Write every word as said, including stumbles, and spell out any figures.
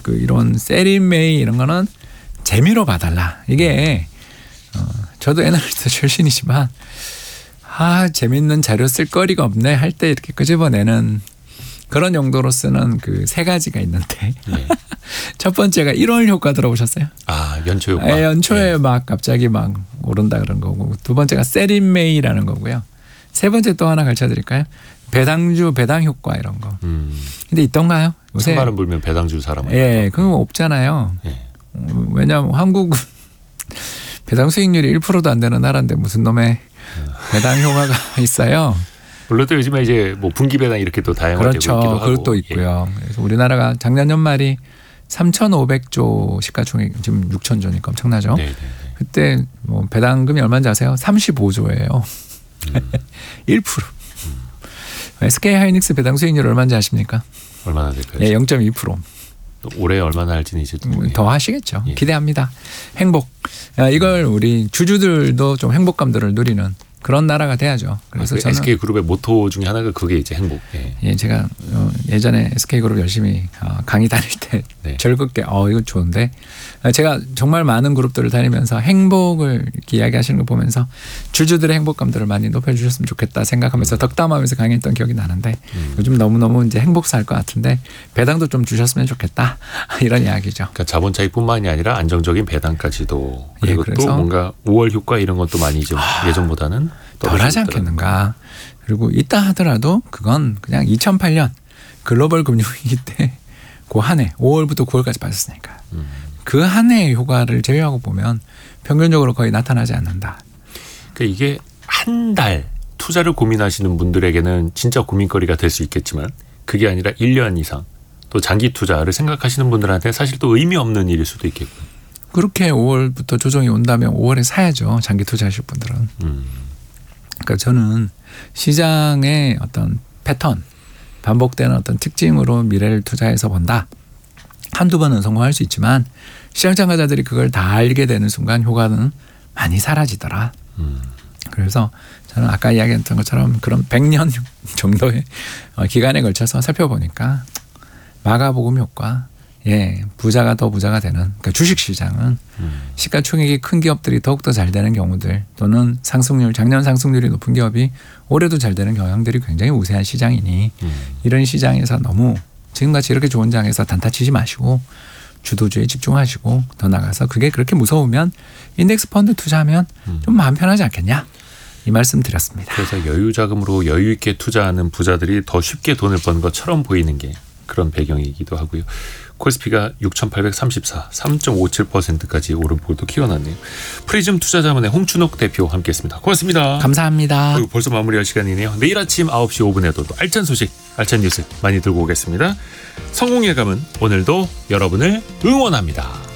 그 이런 세리메이 이런 거는 재미로 봐달라. 이게 어, 저도 애널리스트 출신이지만 아 재밌는 자료 쓸 거리가 없네 할 때 이렇게 끄집어내는 그런 용도로 쓰는 그 세 가지가 있는데 네. 첫 번째가 일월 효과 들어보셨어요? 아 연초 효과. 네, 연초에 네. 막 갑자기 막 오른다 그런 거고 두 번째가 세린메이라는 거고요. 세 번째 또 하나 가르쳐드릴까요? 배당주 배당 효과 이런 거. 음. 근데 있던가요? 요새 찬바람 불면 배당주 사람은. 예, 그건 없잖아요. 예. 왜냐하면 한국은 배당 수익률이 일 퍼센트도 안 되는 나라인데 무슨 놈의 배당 효과가 있어요. 물론 또 요즘에 이제 뭐 분기 배당 이렇게 또 다양하게 그렇죠. 되고 있기도 하고. 그것도 있고요. 예. 그래서 우리나라가 작년 연말이 삼천오백조 시가총액 지금 육천조니까 엄청나죠. 네네네. 그때 뭐 배당금이 얼마인지 아세요? 삼십오조예요. 음. 일 퍼센트. 음. 에스케이하이닉스 배당 수익률 얼마인지 아십니까? 얼마나 될까요? 예, 영 점 이 퍼센트. 또 올해 얼마나 할지는 이제 더 하시겠죠. 예. 기대합니다. 행복. 이걸 우리 주주들도 좀 행복감들을 누리는 그런 나라가 돼야죠. 그래서 아, 그 저는 에스케이그룹의 모토 중에 하나가 그게 이제 행복. 예, 예 제가 예전에 에스케이그룹 열심히 강의 다닐 때 네. 즐겁게 어 이거 좋은데 제가 정말 많은 그룹들을 다니면서 행복을 이렇게 이야기하시는 거 보면서 주주들의 행복감들을 많이 높여주셨으면 좋겠다 생각하면서 음. 덕담하면서 강의했던 기억이 나는데 음. 요즘 너무너무 이제 행복사할 것 같은데 배당도 좀 주셨으면 좋겠다 이런 이야기죠. 그러니까 자본 차익뿐만이 아니라 안정적인 배당까지도 그리고 예, 또 뭔가 오월 효과 이런 것도 많이 좀 아, 예전보다는 덜하지 않겠는가. 그리고 있다 하더라도 그건 그냥 이천팔 년 글로벌 금융위기 때 그 한 해 오월부터 구월까지 빠졌으니까 음. 그 한 해의 효과를 제외하고 보면 평균적으로 거의 나타나지 않는다. 그러니까 이게 한 달 투자를 고민하시는 분들에게는 진짜 고민거리가 될 수 있겠지만 그게 아니라 일 년 이상 또 장기 투자를 생각하시는 분들한테 사실 또 의미 없는 일일 수도 있겠고요. 그렇게 오월부터 조정이 온다면 오월에 사야죠. 장기 투자하실 분들은. 음. 그러니까 저는 시장의 어떤 패턴, 반복되는 어떤 특징으로 미래를 투자해서 본다. 한두 번은 성공할 수 있지만 시장 참가자들이 그걸 다 알게 되는 순간 효과는 많이 사라지더라. 음. 그래서 저는 아까 이야기했던 것처럼 그런 백 년 정도의 기간에 걸쳐서 살펴보니까 마가복음 효과, 예, 부자가 더 부자가 되는 그러니까 주식시장은 음. 시가총액이 큰 기업들이 더욱더 잘 되는 경우들 또는 상승률 작년 상승률이 높은 기업이 올해도 잘 되는 경향들이 굉장히 우세한 시장이니 음. 이런 시장에서 너무 지금같이 이렇게 좋은 장에서 단타 치지 마시고 주도주에 집중하시고 더 나가서 그게 그렇게 무서우면 인덱스 펀드 투자하면 음. 좀 마음 편하지 않겠냐 이 말씀 드렸습니다. 그래서 여유 자금으로 여유 있게 투자하는 부자들이 더 쉽게 돈을 버는 것처럼 보이는 게 그런 배경이기도 하고요. 코스피가 육천팔백삼십사, 삼 점 오칠 퍼센트까지 오름폭을 또 키워놨네요. 프리즘 투자자문의 홍춘옥 대표 함께했습니다. 고맙습니다. 감사합니다. 벌써 마무리할 시간이네요. 내일 아침 아홉 시 오 분에도 또 알찬 소식, 알찬 뉴스 많이 들고 오겠습니다. 성공예감은 오늘도 여러분을 응원합니다.